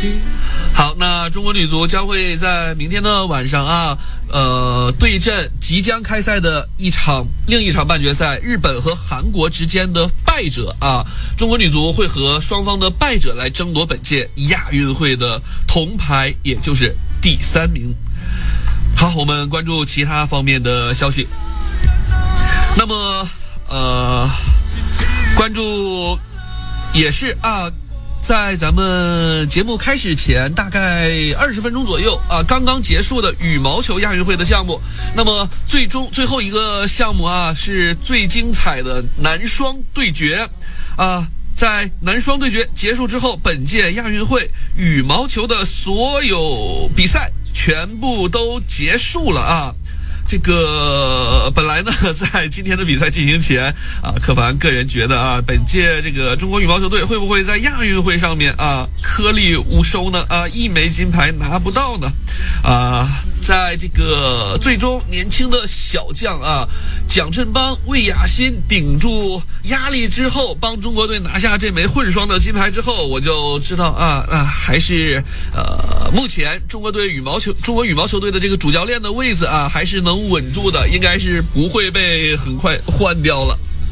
好，那中国女足将会在明天的晚上对阵即将开赛的另一场半决赛，日本和韩国之间的败者中国女足会和双方的败者来争夺本届亚运会的铜牌，也就是第3名。好，我们关注其他方面的消息。那么关注也是在咱们节目开始前大概20分钟左右刚刚结束的羽毛球亚运会的项目。那么最后一个项目是最精彩的男双对决在男双对决结束之后，本届亚运会羽毛球的所有比赛全部都结束了这个本来呢，在今天的比赛进行前柯凡个人觉得本届这个中国羽毛球队会不会在亚运会上面颗粒无收呢一枚金牌拿不到呢在这个最终年轻的小将蒋振邦、魏雅欣顶住压力之后，帮中国队拿下这枚混双的金牌之后，我就知道还是目前中国羽毛球队的这个主教练的位子还是能稳住的，应该是不会被很快换掉了。